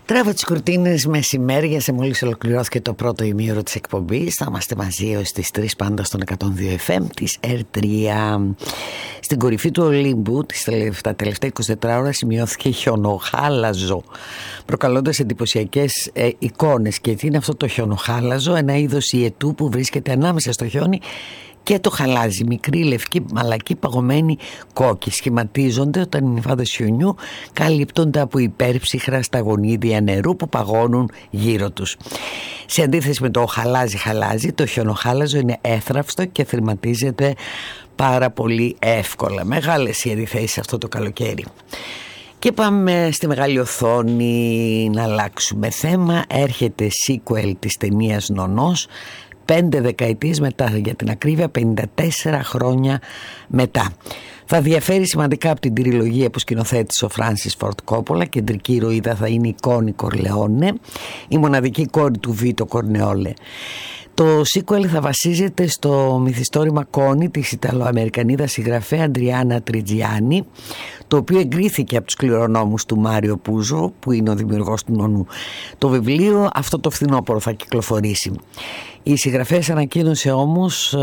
Τράβω τις κουρτίνες μεσημέρια, σε μόλις ολοκληρώθηκε το πρώτο ημίωρο της εκπομπής. Θα είμαστε μαζί έως τις 3 πάντα στον 102 FM της R3. Στην κορυφή του Ολύμπου τα τελευταία 24 ώρα σημειώθηκε χιονοχάλαζο, προκαλώντας εντυπωσιακές εικόνες. Και τι είναι αυτό το χιονοχάλαζο? Ένα είδος ιετού που βρίσκεται ανάμεσα στο χιόνι και το χαλάζι. Μικροί, λευκοί, μαλακοί, παγωμένοι κόκκι σχηματίζονται όταν οι νυφάδες χιονιού καλύπτονται από υπέρψυχρα σταγονίδια νερού που παγώνουν γύρω τους. Σε αντίθεση με το χαλάζι, το χιονοχάλαζο είναι έθραυστο και θρηματίζεται πάρα πολύ εύκολα. Μεγάλες οι αντιθέσεις αυτό το καλοκαίρι. Και πάμε στη μεγάλη οθόνη να αλλάξουμε θέμα. Έρχεται sequel της ταινίας Νονός 5 δεκαετίες μετά, για την ακρίβεια 54 χρόνια μετά. Θα διαφέρει σημαντικά από την τριλογία που σκηνοθέτησε ο Φράνσις Φορντ Κόπολα. Κεντρική ηρωίδα θα είναι η Κόνι Κορλεόνε, η μοναδική κόρη του Βίτο Κορνεόλε. Το sequel θα βασίζεται στο μυθιστόρημα Κόνι της Ιταλοαμερικανίδας συγγραφέα Αντριάννα Τριτζιάνι, το οποίο εγκρίθηκε από τους κληρονόμους του Μάριο Πούζο, που είναι ο δημιουργός του Νονού. Το βιβλίο αυτό το φθινόπωρο θα κυκλοφορήσει. Η συγγραφέας ανακοίνωσε όμως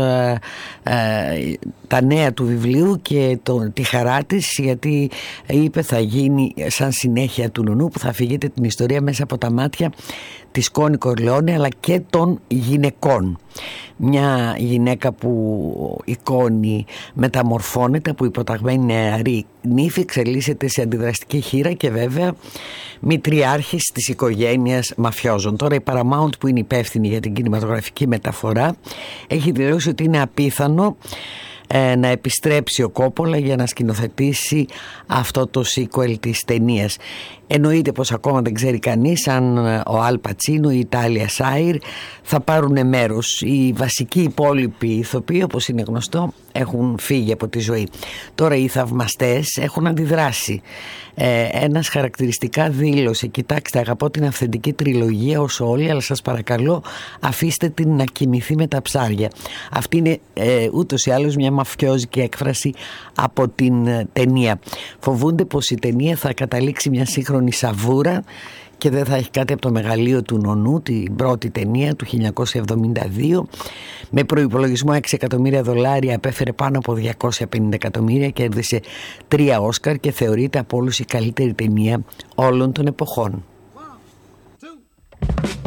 τα νέα του βιβλίου και τη χαρά της, γιατί είπε θα γίνει σαν συνέχεια του Νονού, που θα αφηγείται την ιστορία μέσα από τα μάτια της Κόνι Κορλεόνε αλλά και των γυναικών. Μια γυναίκα που η Κόνι μεταμορφώνεται από υποταγμένη νεαρή νύφη, εξελίσσεται σε αντιδραστική χήρα και βέβαια μητριάρχης της οικογένειας μαφιόζων. Τώρα η Paramount, που είναι υπεύθυνη για την κινηματογραφική μεταφορά, έχει δηλώσει ότι είναι απίθανο να επιστρέψει ο Κόπολα για να σκηνοθετήσει αυτό το sequel της ταινίας. Εννοείται πως ακόμα δεν ξέρει κανείς αν ο Αλ Πατσίνο ή η Τάλια Σάιρ θα πάρουν μέρος. Οι βασικοί υπόλοιποι ηθοποιοί, όπως είναι γνωστό, έχουν φύγει από τη ζωή. Τώρα οι θαυμαστές έχουν αντιδράσει. Ένας χαρακτηριστικά δήλωσε: κοιτάξτε, αγαπώ την αυθεντική τριλογία όσο όλοι, αλλά σας παρακαλώ αφήστε την να κοιμηθεί με τα ψάρια. Αυτή είναι ούτως ή άλλως μια μαφιόζικη έκφραση από την ταινία. Φοβούνται πως η ταινία θα καταλήξει μια σύγχρονη σαβούρα και δεν θα έχει κάτι από το μεγαλείο του Νονού, την πρώτη ταινία του 1972. Με προϋπολογισμό $6 εκατομμύρια απέφερε πάνω από 250 εκατομμύρια, κέρδισε 3 Όσκαρ και θεωρείται από όλους η καλύτερη ταινία όλων των εποχών. 1, 2.